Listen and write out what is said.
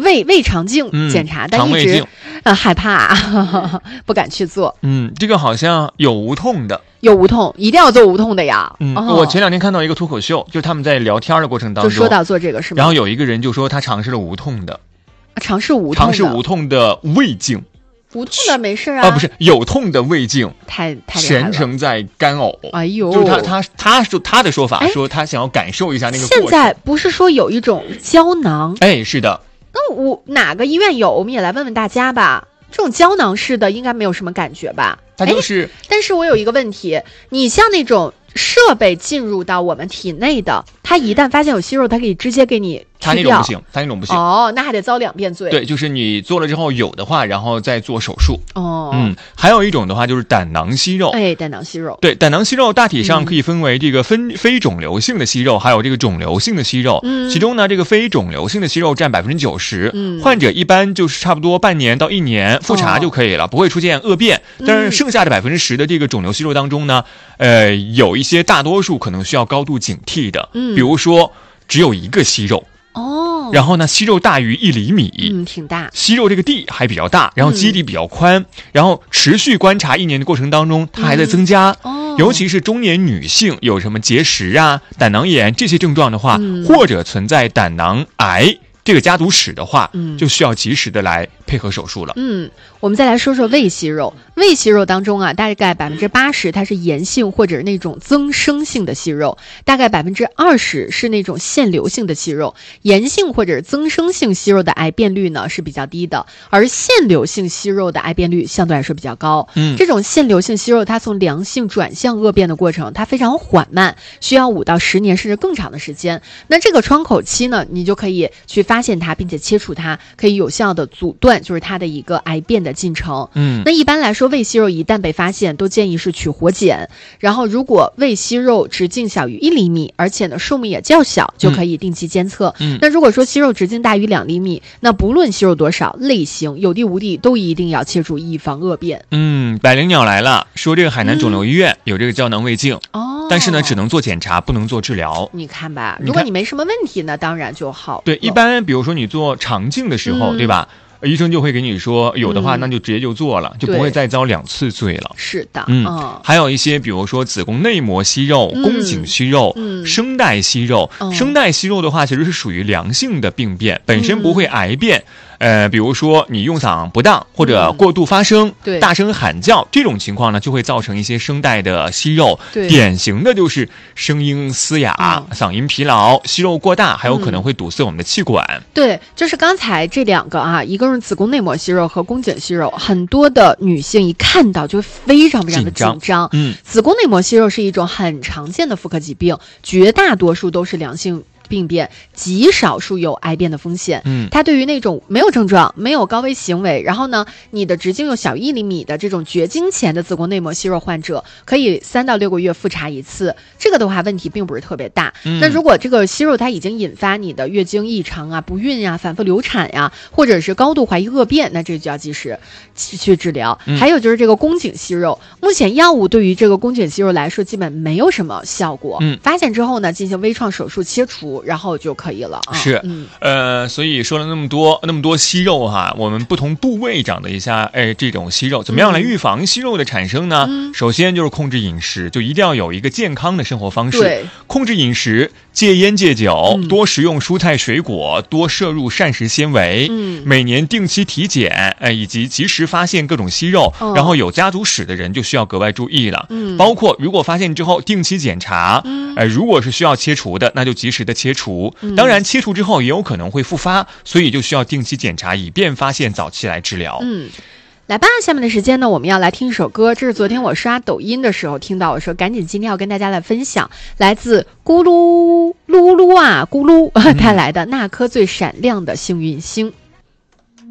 胃肠镜检查，但一直害怕不敢去做。 这个好像有无痛的。 有无痛，一定要做无痛的呀。 我前2天看到一个脱口秀，就是他们在聊天的过程当中就说到做这个是吗？ 然后有一个人就说他尝试了无痛的， 尝试无痛的胃镜。 无痛的没事啊， 不是有痛的胃镜， 太全程在干呕。 哎呦， 就是他的说法，说他想要感受一下那个过程。 现在不是说有一种胶囊？ 是的。 那哪个医院有？我们也来问问大家吧。这种胶囊式的应该没有什么感觉吧？ 它就是。 但是我有一个问题，你像那种设备进入到我们体内的，它一旦发现有息肉，它可以直接给你他那种不行，他那种不行。 那还得遭2遍罪。 对，就是你做了之后有的话，然后再做手术。还有一种的话就是胆囊息肉。 胆囊息肉。 对，胆囊息肉大体上可以分为这个非肿瘤性的息肉，还有这个肿瘤性的息肉。其中呢，这个非肿瘤性的息肉占90%。患者一般就是差不多半年到1年复查就可以了，不会出现恶变。但是剩下的10%的这个肿瘤息肉当中呢，有一些大多数可能需要高度警惕的。比如说只有1个息肉。然后呢，息肉大于1厘米， 挺大。 息肉这个地还比较大，然后基底比较宽，然后持续观察1年的过程当中，它还在增加。尤其是中年女性有什么结石啊、胆囊炎这些症状的话，或者存在胆囊癌这个家族史的话，就需要及时的来配合手术了。 我们再来说说胃息肉。胃息肉当中啊，大概80%它是炎性或者是那种增生性的息肉，大概20%是那种腺瘤性的息肉。炎性或者增生性息肉的癌变率呢是比较低的，而腺瘤性息肉的癌变率相对来说比较高。这种腺瘤性息肉它从良性转向恶变的过程，它非常缓慢，需要5到10年甚至更长的时间。那这个窗口期呢，你就可以去发现它，并且切除它，可以有效的阻断就是它的一个癌变的进程。那一般来说，胃息肉一旦被发现，都建议是取活检。然后，如果胃息肉直径小于1厘米，而且呢数目也较小，就可以定期监测。那如果说息肉直径大于2厘米，那不论息肉多少，类型有地无地，都一定要切除，以防恶变。 百灵鸟来了，说这个海南肿瘤医院有这个胶囊胃镜。但是呢，只能做检查，不能做治疗。 你看吧，如果你没什么问题呢，当然就好。 对，一般比如说你做肠镜的时候，对吧？医生就会给你说，有的话那就直接就做了，就不会再遭2次罪了。 是的。 还有一些比如说子宫内膜息肉、宫颈息肉、声带息肉。声带息肉的话其实是属于良性的病变，本身不会癌变。比如说你用嗓不当或者过度发声、大声喊叫，这种情况呢就会造成一些声带的息肉。典型的就是声音嘶哑、嗓音疲劳、息肉过大，还有可能会堵塞我们的气管。 对，就是刚才这2个啊，一个是子宫内膜息肉和宫颈息肉，很多的女性一看到就非常非常的紧张。子宫内膜息肉是一种很常见的妇科疾病，绝大多数都是良性病变，极少数有癌变的风险。它对于那种没有症状、没有高危行为，然后呢，你的直径又小1厘米的这种绝经前的子宫内膜息肉患者，可以3到6个月复查1次。这个的话，问题并不是特别大。那如果这个息肉它已经引发你的月经异常啊、不孕啊、反复流产呀，或者是高度怀疑恶变，那这就要及时去治疗。还有就是这个宫颈息肉，目前药物对于这个宫颈息肉来说基本没有什么效果。发现之后呢，进行微创手术切除，然后就可以了。 是。所以说了那么多息肉哈，我们不同部位长的一下这种息肉，怎么样来预防息肉的产生呢？首先就是控制饮食，就一定要有一个健康的生活方式。控制饮食，戒烟戒酒，多食用蔬菜水果，多摄入膳食纤维。每年定期体检，以及及时发现各种息肉，然后有家族史的人就需要格外注意了。包括如果发现之后定期检查，如果是需要切除的，那就及时的切除。当然切除之后也有可能会复发，所以就需要定期检查，以便发现早期来治疗。 来吧，下面的时间呢，我们要来听一首歌。这是昨天我刷抖音的时候听到，我说赶紧今天要跟大家来分享，来自咕噜噜噜啊咕噜带来的那颗最闪亮的幸运星。